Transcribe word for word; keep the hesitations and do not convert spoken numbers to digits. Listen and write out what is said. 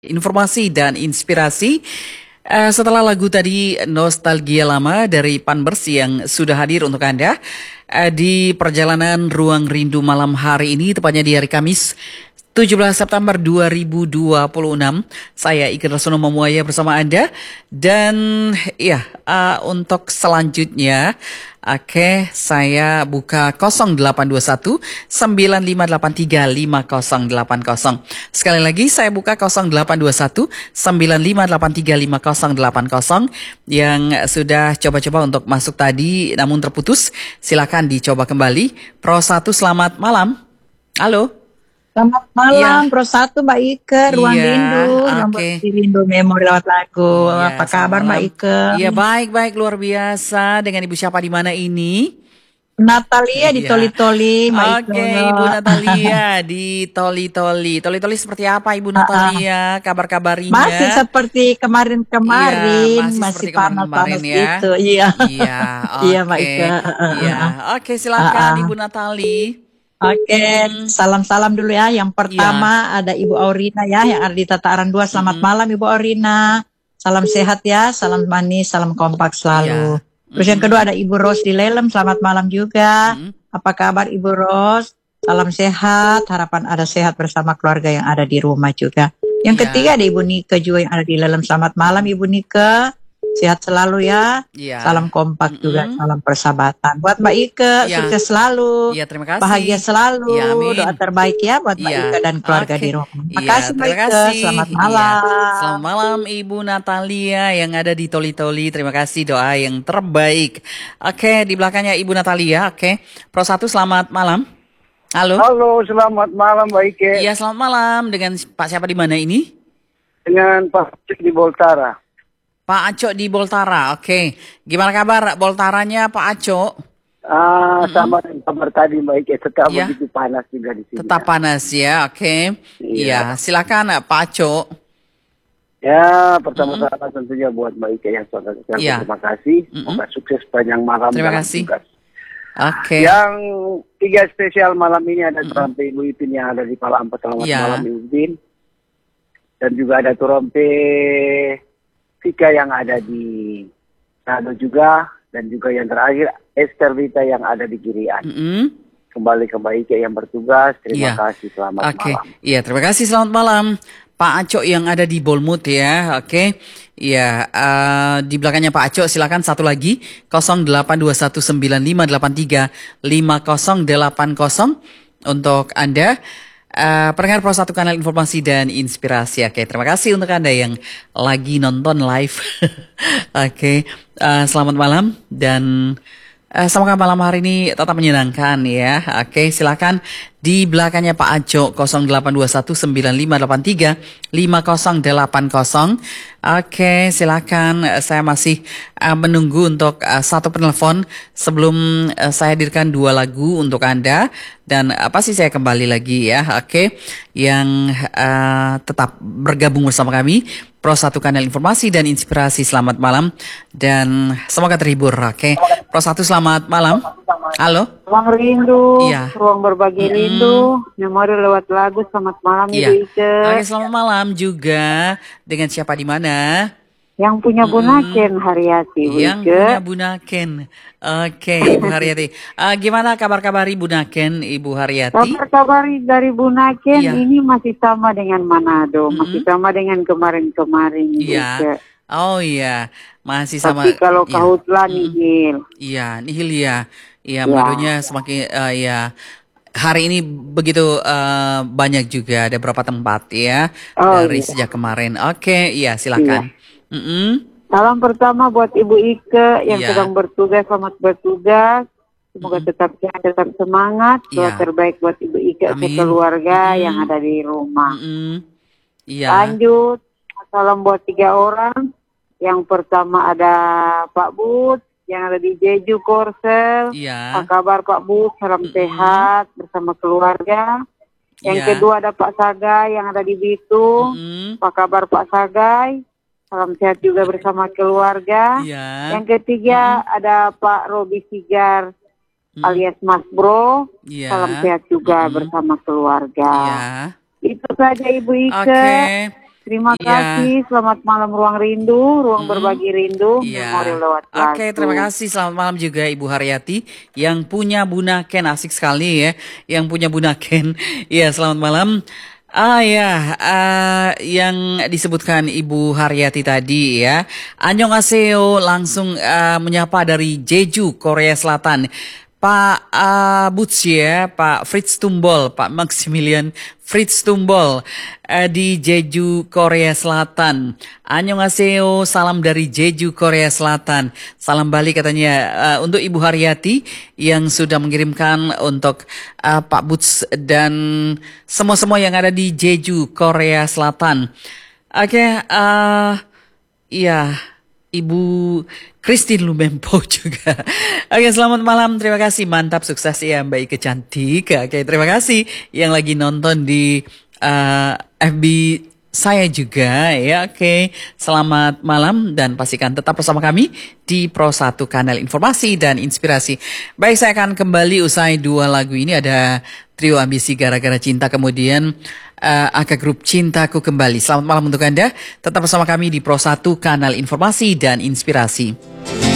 Informasi dan inspirasi. Eh, setelah lagu tadi Nostalgia Lama dari Panbers yang sudah hadir untuk Anda eh, di perjalanan Ruang Rindu malam hari ini, tepatnya di hari Kamis tujuh belas September dua ribu dua puluh enam. Saya Iker Rasono Mamuaya bersama Anda. Dan ya, eh, untuk selanjutnya, oke, saya buka nol delapan dua satu sembilan lima delapan tiga lima nol delapan nol. Sekali lagi saya buka nol delapan dua satu sembilan lima delapan tiga lima nol delapan nol. Yang sudah coba-coba untuk masuk tadi namun terputus, silakan dicoba kembali. Pro satu, selamat malam. Halo. Selamat Iya, malam, Pro satu Mbak Ike, Ruang iya, Rindu, yang oke. berisi rindu memori lewat lagu. Iya, Apa selamat kabar Mbak malam. Ike? Iya, baik-baik, luar biasa. Dengan Ibu siapa di mana ini? Natalia di Iya. Toli-Toli, Mbak Ike. Oke, Ibu Natalia di Toli-Toli. Toli-Toli seperti apa Ibu Ah, ah. Natalia? Masih Kabar-kabarinya? seperti Iya, kemarin-kemarin, masih masih seperti kemarin-kemarin panas-panas ya. gitu. Iya, Iya, iya Mbak oke. Ike. Ah, ah, Iya, ah, oke, ah. Ah, silakan ah. Ibu Natali. Oke, Mm-mm. salam-salam dulu ya. Yang Iya. pertama ada Ibu Aurina ya, yang ada di Tataran dua. Selamat Mm-mm. malam Ibu Aurina. Salam sehat ya, salam manis, salam kompak selalu. Iya. Terus yang kedua Mm-mm. ada Ibu Ros di Lelem. Selamat malam juga. Mm-mm. Apa kabar Ibu Ros? Salam sehat, harapan ada sehat bersama keluarga yang ada di rumah juga. Yang ketiga Iya. ada Ibu Nike juga yang ada di Lelem. Selamat malam Ibu Nike. Sehat selalu ya. Iya. Salam kompak juga, Mm-mm. salam persahabatan. Buat Mbak Ike, Iya. sukses selalu. Iya, terima Bahagia kasih. selalu. Iya, Doa amin. terbaik ya buat Mbak Iya, Ike dan keluarga oke. di rumah. Iya, Makasih Mbak terima Ike. kasih. Selamat Iya, selamat malam. malam Ibu Natalia yang ada di Toli-Toli. Terima kasih doa yang terbaik. Oke, di belakangnya Ibu Natalia. Oke, Pro satu, selamat malam. Halo. Halo, selamat malam Mbak Ike. Iya, selamat malam. Dengan Pak siapa di mana ini? Dengan Pak Cik di Boltara. Pak Aco di Boltara. Oke, gimana kabar Boltaranya Pak Aco? Ah, Mm-mm. sama dengan kabar tadi Mbak Ike, tetap Iya, begitu panas juga di sini. tetap panas ya. Oke. Iya, Iya. silakan Pak Aco. Ya, Mm-mm. pertama-tama tentunya buat Mbak Ike yang sudah Iya. terima kasih. Mm-mm. Semoga sukses panjang malam Terima dalam kasih. tugas. Oke. Yang tiga spesial malam ini ada Mm-mm. Turompe Ibu Ipin yang ada di Palampa. Selamat Iya. malam Ibu Ipin. Dan juga ada Turompe Vika yang ada di Nado juga. Dan juga yang terakhir Esther Vita yang ada di Girian. Mm-mm. Kembali ke Mbak Ike yang bertugas. Terima Iya. kasih. Selamat Oke. malam. Iya, terima kasih. Selamat malam. Pak Aco yang ada di Bolmut ya. Oke. Iya, eh, di belakangnya Pak Aco silakan satu lagi nol delapan dua satu sembilan lima delapan tiga lima nol delapan nol untuk Anda. Eh, pendengar Pro satu Kanal Informasi dan Inspirasi. Oke, terima kasih untuk Anda yang lagi nonton live. Oke, eh, selamat malam dan eh, semoga malam hari ini tetap menyenangkan ya. Oke, silakan di belakangnya Pak Aco nol delapan dua satu sembilan lima delapan tiga lima nol delapan nol. Oke, silakan. Eh, Saya masih eh, menunggu untuk eh, satu penelpon sebelum eh, saya hadirkan dua lagu untuk Anda. Dan apa sih saya kembali lagi ya, oke, yang eh, tetap bergabung bersama kami, Pro satu Kanal Informasi dan Inspirasi. Selamat malam dan semoga terhibur, oke. Pro satu, selamat malam. Halo. Ruang rindu, Iya. ruang berbagi Mm-mm. rindu, memori lewat lagu. Selamat malam Iya. Ibu Ike. Oke, selamat malam juga. Dengan siapa di mana? Yang punya Mm-mm. Bunaken Haryati Ibu Yang Ike. punya Bunaken. Oke, Ibu Haryati. Eh, gimana kabar-kabar Ibu Naken, Ibu Haryati? Kabar-kabar dari Bunaken Iya. ini masih sama dengan Manado, Mm-mm. masih sama dengan kemarin-kemarin Ibu Iya. Ike. Oh iya, masih sama. Tapi kalau Iya. kahutlah Mm-mm. nihil. Iya, nihil ya. Iya, Ya. Madonya semakin eh, ya. Hari ini begitu eh, banyak juga, ada beberapa tempat ya Oh dari iya. sejak kemarin. Oke, iya Iya. silakan. Mm-mm. Salam pertama buat Ibu Ike yang Iya. sedang bertugas, selamat bertugas. Semoga Mm-mm. tetap sehat, tetap semangat. Doa Iya. terbaik buat Ibu Ike Amin. sekeluarga yang Mm-mm. ada di rumah. Mm-mm. Iya. Lanjut, salam buat tiga orang. Yang pertama ada Pak Bud yang ada di Jeju Korsel. Apa Iya. kabar Pak Bud? Salam Mm-mm. sehat bersama keluarga. Yang Iya. kedua ada Pak Sagai yang ada di Bitung. Mm-mm. Apa kabar Pak Sagai? Salam sehat juga bersama keluarga. Iya. Yang ketiga ada Pak Robi Sigar Mm. alias Mas Bro. Iya. Salam sehat juga Mm-mm. bersama keluarga. Iya. Itu saja Ibu Ike. Oke. Terima Iya. kasih. Selamat malam Ruang Rindu, Ruang Hmm. Berbagi Rindu, Iya. Memori lewat lagu. Oke, terima kasih. Selamat malam juga Ibu Haryati yang punya Bunaken, asik sekali ya. Yang punya Bunaken. Iya, selamat malam. Ah ya, ah, yang disebutkan Ibu Haryati tadi ya. Annyeonghaseyo, langsung ah, menyapa dari Jeju, Korea Selatan. Pak uh, Butz ya, Pak Fritz Tumbol, Pak Maximilian Fritz Tumbol uh, di Jeju, Korea Selatan. Annyeonghaseyo, salam dari Jeju, Korea Selatan. Salam balik katanya uh, untuk Ibu Haryati yang sudah mengirimkan untuk uh, Pak Butz dan semua-semua yang ada di Jeju, Korea Selatan. Oke, okay, uh, iya. Ibu Christine Lumempo juga. Oke, selamat malam. Terima kasih. Mantap, sukses ya Mbak Ike cantik. Oke, terima kasih yang lagi nonton di uh, F B saya juga ya. Oke, selamat malam dan pastikan tetap bersama kami di Pro satu Kanal Informasi dan Inspirasi. Baik, saya akan kembali usai dua lagu ini. Ada trio Ambisi Gara-Gara Cinta, kemudian uh, Aka Grup Cintaku Kembali. Selamat malam untuk Anda. Tetap bersama kami di Pro satu Kanal Informasi dan Inspirasi.